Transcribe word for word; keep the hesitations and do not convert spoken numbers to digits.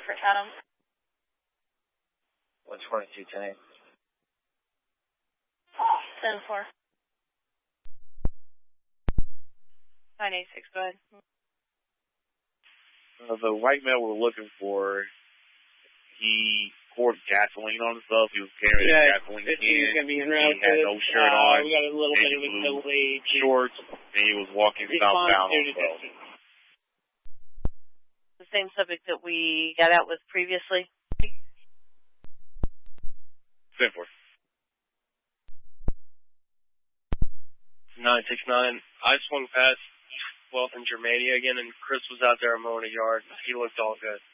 for Chatham. one twenty-two, ten. ten four. nine eight six, go ahead. Uh, the white male we're looking for, he poured gasoline on himself. He was carrying yeah, gasoline if can. He was going to be en route. He had no shirt uh, on. We got a little bit of a blue delayed shorts, and he was walking southbound on twelve. The same subject that we got out with previously? ten four. nine six nine. I swung past East twelfth and Germania again, and Chris was out there mowing a yard. He looked all good.